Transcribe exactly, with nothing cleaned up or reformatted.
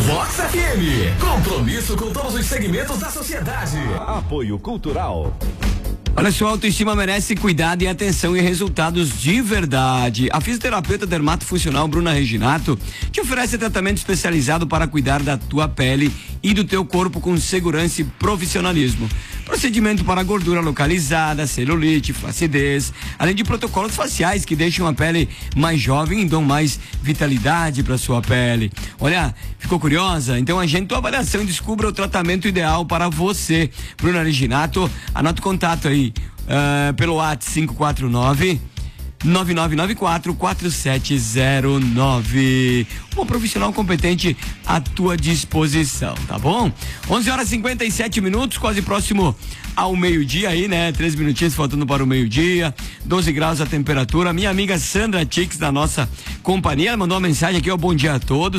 Vox F M, compromisso com todos os segmentos da sociedade. Apoio Cultural. Olha, sua autoestima merece cuidado e atenção e resultados de verdade. A fisioterapeuta dermatofuncional Bruna Reginato te oferece tratamento especializado para cuidar da tua pele e do teu corpo com segurança e profissionalismo. Procedimento para gordura localizada, celulite, flacidez, além de protocolos faciais que deixam a pele mais jovem e dão mais vitalidade para sua pele. Olha, ficou curiosa? Então agende tua avaliação e descubra o tratamento ideal para você. Bruna Reginato, anota o contato aí uh, pelo WhatsApp cinco quatro nove nove nove nove quatro quatro sete zero nove. Um profissional competente à tua disposição, tá bom? onze horas e cinquenta e sete minutos, quase próximo ao meio-dia aí, né? Três minutinhos faltando para o meio-dia, doze graus a temperatura. Minha amiga Sandra Tix, da nossa companhia, ela mandou uma mensagem aqui, ó, bom dia a todos.